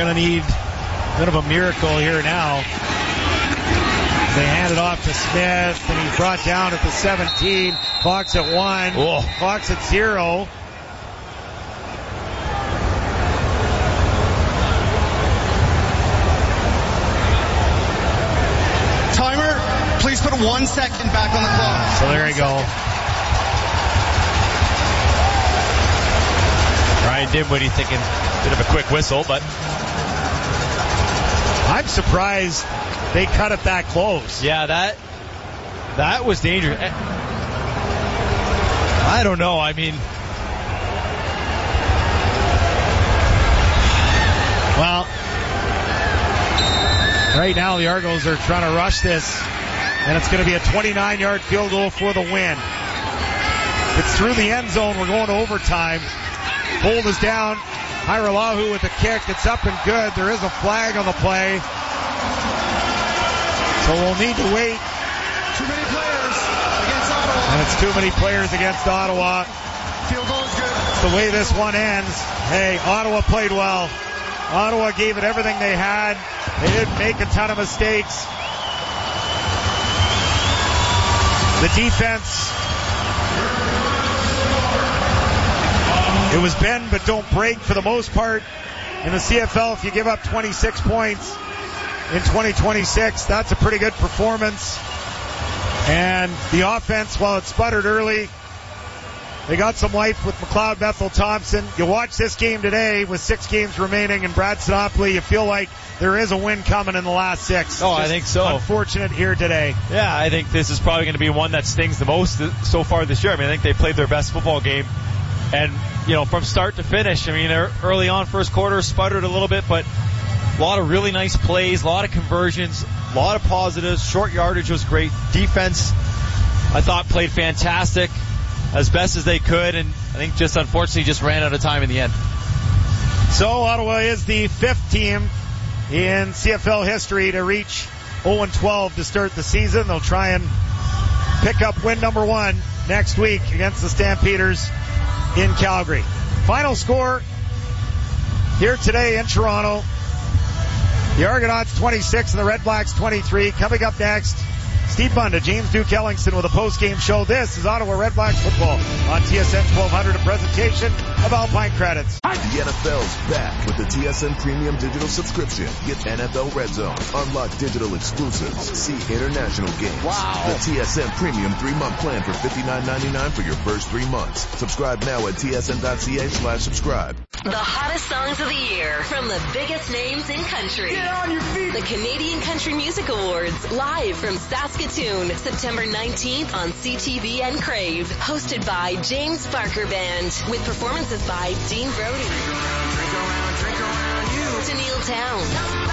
going to need a bit of a miracle here now. They hand it off to Smith, and he's brought down at the 17. Fox at 1. Whoa. Fox at 0. Timer, please put 1 second back on the clock. So there you go. Ryan Dinwiddie thinking a bit of a quick whistle, but I'm surprised they cut it that close. yeah, that was dangerous. I don't know. I mean, well, right now the Argos are trying to rush this, and it's going to be a 29-yard field goal for the win. It's through the end zone. We're going to overtime. Hold is down. Hiralahu with a kick. It's up and good. There is a flag on the play. So we'll need to wait. Too many players against Ottawa. And it's too many players against Ottawa. Field goal is good. It's the way this one ends. Hey, Ottawa played well. Ottawa gave it everything they had. They didn't make a ton of mistakes. The defense, it was bend but don't break for the most part. In the CFL, if you give up 26 points in 2026, that's a pretty good performance. And the offense, while it sputtered early, they got some life with McLeod Bethel Thompson. You watch this game today with 6 games remaining and Brad Sinopoli, you feel like there is a win coming in the last 6. Oh, I think so. Unfortunate here today. yeah, I think this is probably going to be one that stings the most so far this year. I mean, I think they played their best football game. And, you know, from start to finish, I mean, early on, first quarter, sputtered a little bit, but a lot of really nice plays, a lot of conversions, a lot of positives. Short yardage was great. Defense, I thought, played fantastic as best as they could, and I think just unfortunately just ran out of time in the end. So Ottawa is the 5th team in CFL history to reach 0-12 to start the season. They'll try and pick up win number 1 next week against the Stampeders in Calgary. Final score here today in Toronto. The Argonauts 26 and the Red Blacks 23. Coming up next, Steve Bunda, James Duke Ellingson with a post-game show. This is Ottawa Red Blacks football on TSN 1200, a presentation of Alpine Credits. The NFL's back with the TSN Premium Digital subscription. Get NFL Red Zone, unlock digital exclusives, see international games. Wow. The TSN Premium 3-month plan for $59.99 for your first 3 months. Subscribe now at tsn.ca/subscribe. The hottest songs of the year from the biggest names in country. Get on your feet. The Canadian Country Music Awards, live from Saskatoon, September 19th on CTV and Crave. Hosted by James Barker Band, with performances by Dean Brody, Tennille Towns,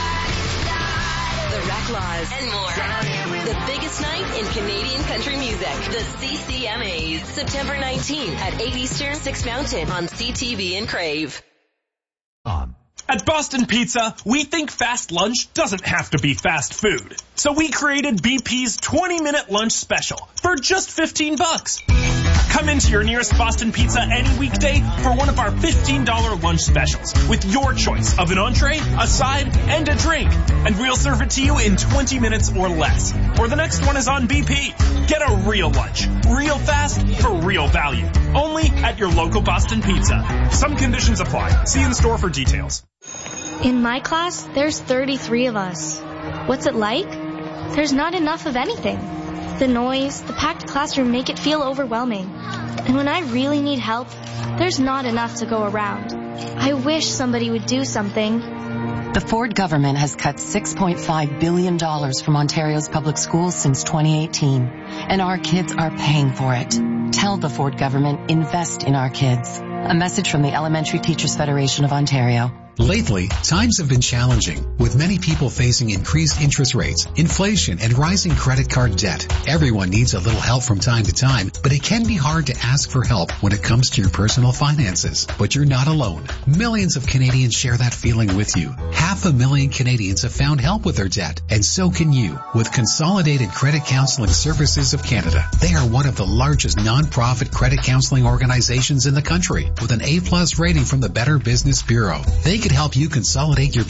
The Reclaws, and more. The biggest night in Canadian country music, the CCMAs, September 19th at 8 Eastern, 6 Mountain on CTV and Crave. At Boston Pizza, we think fast lunch doesn't have to be fast food. So we created BP's 20-minute lunch special for just $15. Come into your nearest Boston Pizza any weekday for one of our $15 lunch specials with your choice of an entree, a side, and a drink. And we'll serve it to you in 20 minutes or less. Or the next one is on BP. Get a real lunch, real fast, for real value. Only at your local Boston Pizza. Some conditions apply. See in store for details. In my class, there's 33 of us. What's it like? There's not enough of anything. The noise, the packed classroom make it feel overwhelming. And when I really need help, there's not enough to go around. I wish somebody would do something. The Ford government has cut $6.5 billion from Ontario's public schools since 2018. And our kids are paying for it. Tell the Ford government, invest in our kids. A message from the Elementary Teachers Federation of Ontario. Lately, times have been challenging, with many people facing increased interest rates, inflation, and rising credit card debt. Everyone needs a little help from time to time, but it can be hard to ask for help when it comes to your personal finances. But you're not alone. Millions of Canadians share that feeling with you. 500,000 Canadians have found help with their debt, and so can you, with Consolidated Credit Counseling Services of Canada. They are one of the largest non-profit credit counseling organizations in the country, with an A+ rating from the Better Business Bureau. They can help you consolidate your